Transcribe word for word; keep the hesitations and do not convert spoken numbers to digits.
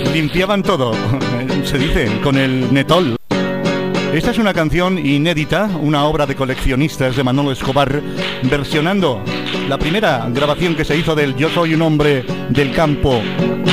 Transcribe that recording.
limpiaban todo, se dice, con el Netol. Esta es una canción inédita, una obra de coleccionistas de Manolo Escobar, versionando la primera grabación que se hizo del Yo soy un hombre del campo.